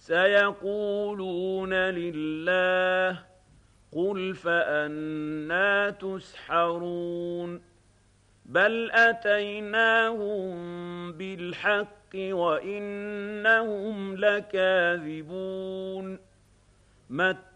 سيقولون لله قل فأنى تسحرون بل أتيناهم بالحق وإنهم لكاذبون